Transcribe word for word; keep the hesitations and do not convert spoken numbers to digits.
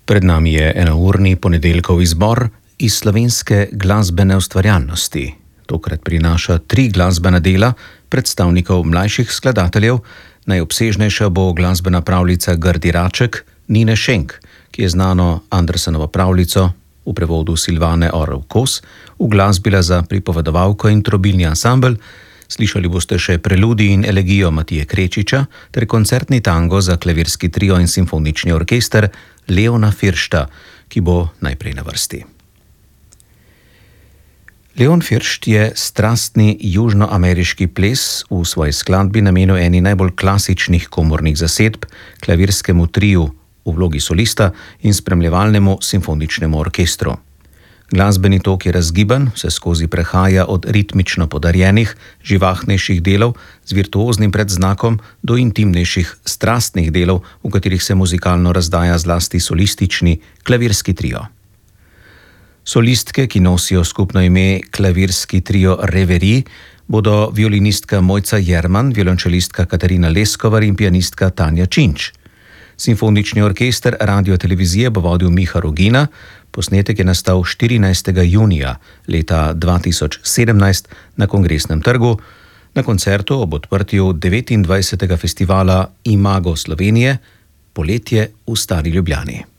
Pred nami je enourni ponedeljkov izbor iz slovenske glasbene ustvarjalnosti. Tokrat prinaša tri glasbena dela predstavnikov mlajših skladateljev. Najobsežnejša bo glasbena pravljica Grdi raček Nine Schenk, ki je znano Andersenovo pravljico v prevodu Silvane Orel Kos uglasbila za pripovedovalko in trobilni ansambel. Slišali boste še preludij in elegijo Matije Krečiča ter koncertni tango za klavirski trio in simfonični orkester Leona Firšta, ki bo najprej na vrsti. Leon Firšt je strastni južnoameriški ples v svoji skladbi namenil eni najbolj klasičnih komornih zasedb, klavirskemu triu v vlogi solista in spremljevalnemu simfoničnemu orkestru. Glasbeni tok je razgiban, vse skozi prehaja od ritmično podarjenih, živahnejših delov z virtuoznim predznakom do intimnejših, strastnih delov, v katerih se muzikalno razdaja zlasti solistični klavirski trio. Solistke, ki nosijo skupno ime klavirski trio Reverie, bodo violinistka Mojca Jerman, violončelistka Katarina Leskovar in pianistka Tanja Činč. Simfonični orkester radiotelevizije bo vodil Miha Rogina. Posnetek je nastal štirinajstega junija leta dva tisoč sedemnajst na Kongresnem trgu na koncertu ob odprtju devetindvajsetega festivala Imago Slovenije Poletje v Stari Ljubljani.